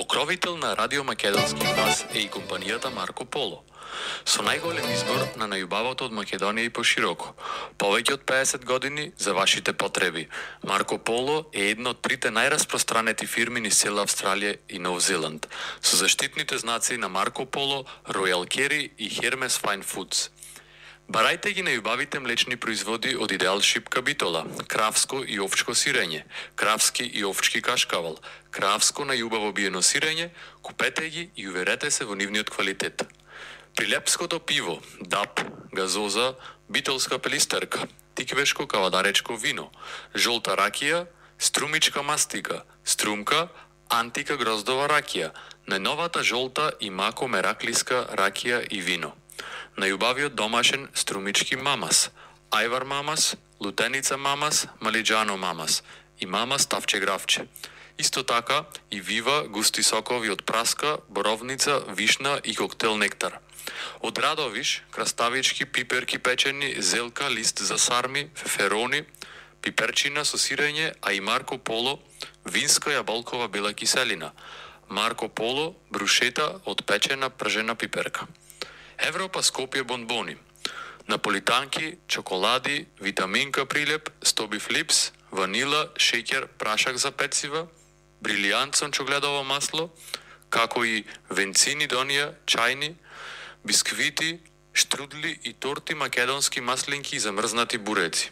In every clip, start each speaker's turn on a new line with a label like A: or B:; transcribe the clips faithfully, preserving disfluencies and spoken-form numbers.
A: Покровител на Радио Македонски глас е и компанијата Марко Поло. Со најголем избор на најубавото од Македонија и пошироко. Повеќе од педесет години за вашите потреби. Марко Поло е една од трите најраспространети фирми низ цела Австралија и Нов Зеланд, со заштитните знаци на Марко Поло, Royal Kerry и Hermes Fine Foods. Барајте ги најубавите млечни производи од Ideal Шипка Битола, кравско и овчко сирење, кравски и овчки кашкавал, кравско најубаво биено сирење, купете ги и уверете се во нивниот квалитет. Прилепското пиво, дап, газоза, битолска пелистерка, тиквешко кавадаречко вино, жолта ракија, струмичка мастика, струмка, антика гроздова ракија, најновата жолта и мако мераклиска ракија и вино. Најубавиот домашен струмички мамас, ајвар мамас, лутеница мамас, малиџано мамас и мамас тавче гравче. Исто така и вива густи сокови од праска, боровница, вишна и коктел нектар. Од радовиш, краставички, пиперки печени, зелка, лист за сарми, феферони, пиперчина со сирење, а и Марко Поло, винска јаболкова бела киселина. Марко Поло, брушета од печена пржена пиперка. Европа Скопје бонбони, наполитанки, чоколади, витаминка прилеп, стоби флипс, ванила, шеќер, прашак за пецива, брилијант сончогледово масло, како и венцини донија, чајни, бисквити, штрудли и торти македонски маслинки и замрзнати буреци.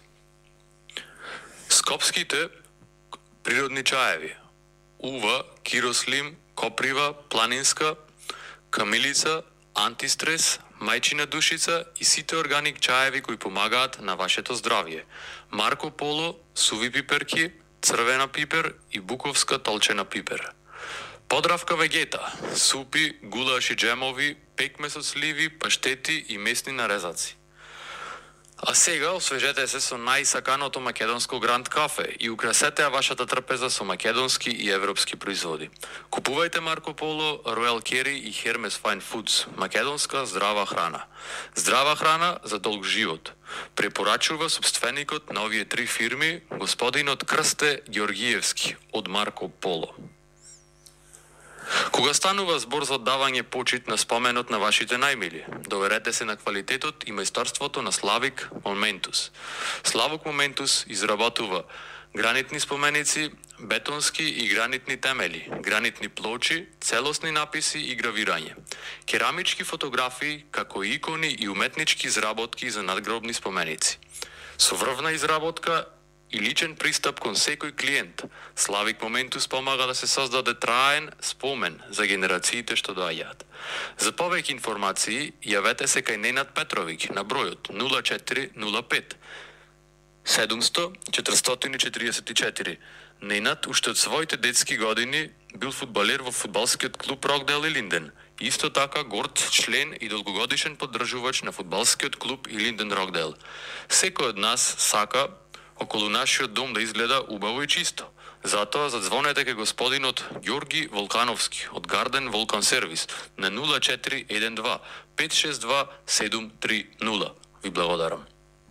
A: Скопските природни чаеви, ува, кирослим, коприва, планинска, камилица, антистрес, мајчина душица и сите органик чаеви кои помагаат на вашето здравје. Марко Поло, суви пиперки, црвена пипер и буковска толчена пипер. Подравка вегета, супи, гулаш и джемови, пекмес од сливи, паштети и месни нарезаци. А сега освежете се со најсаканото македонско Гранд Кафе и украсете ја вашата трпеза со македонски и европски производи. Купувајте Марко Поло, Royal Kerry и Hermes Fine Foods, македонска здрава храна. Здрава храна за долг живот. Препорачува собственикот на овие три фирми, господинот Крсте Ѓоргиевски од Марко Поло. Кога станува збор за оддавање почит на споменот на вашите најмили, доверете се на квалитетот и мајсторството на Славик Моментус. Славок Моментус изработува гранитни споменици, бетонски и гранитни темели, гранитни плочи, целосни написи и гравирање, керамички фотографии, како и икони и уметнички изработки за надгробни споменици. Со врвна изработка и личен пристап кон секој клиент, Славик Моментус помага да се создаде траен спомен за генерациите што доаѓаат. За повеќе информации, јавете се кај Ненад Петровиќ на бројот нула четири нула пет седумсто четиристотини и четириесет и четири. Ненад уште од своите детски години бил фудбалер во фудбалскиот клуб Рокдел и Линден. Исто така горд член и долгогодишен поддржувач на фудбалскиот клуб и Линден Рокдел. Секој од нас сака околу нашиот дом да изгледа убаво и чисто. Затоа задзвонете кај господинот Ѓорги Волкановски од Гарден Волкан Сервис на нула четири еден два пет шест два седум три нула. Ви благодарам.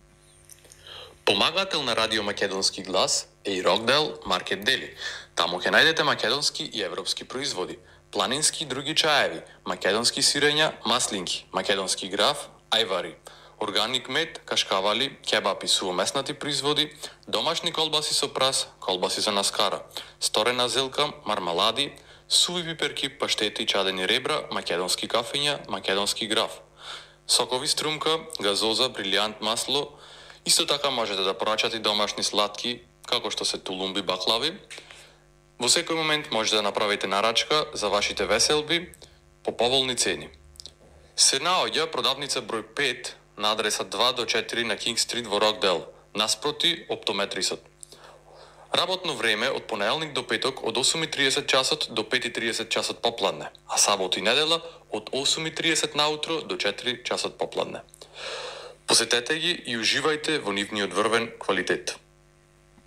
A: Помагател на Радио Македонски глас е и Рокдел Маркет Дели. Таму ќе најдете македонски и европски производи, планински и други чаеви, македонски сирења, маслинки, македонски граф, ајвари, органик мед, кашкавали, кебапи, сувомеснати производи, домашни колбаси со прас, колбаси за наскара, сторена зелка, мармалади, суви пиперки, паштети, чадени ребра, македонски кафења, македонски граф, сокови струмка, газоза, брилијант масло. Исто така можете да порачате и домашни сладки, како што се тулумби, баклави. Во секој момент можете да направите нарачка за вашите веселби по поволни цени. Се наоѓа продавница број пет на адреса два до четири на Кинг Стрит во Рокдел, наспроти оптометрисот. Работно време од понеделник до петок од осум и триесет часот до пет и триесет часот попладне, а сабот и недела од осум и триесет наутро до четири часот попладне. Посетете ги и уживајте во нивниот врвен квалитет.